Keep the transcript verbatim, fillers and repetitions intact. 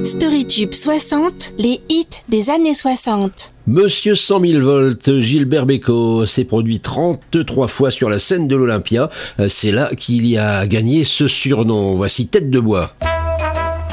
Storytube soixante, les hits des années soixante. Monsieur cent mille volts, Gilbert Bécaud, s'est produit trente-trois fois sur la scène de l'Olympia. C'est là qu'il y a gagné ce surnom. Voici Tête de bois.